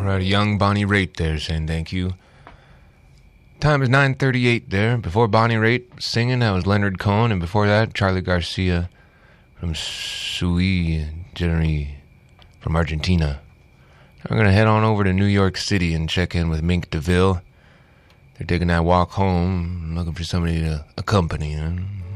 right, a young Bonnie Raitt there saying thank you. Time is 9:38 there. Before Bonnie Raitt singing, that was Leonard Cohen, and before that, Charlie Garcia from Sui Generis from Argentina. I'm going to head on over to New York City and check in with Mink DeVille. They're taking that walk home, looking for somebody to accompany them.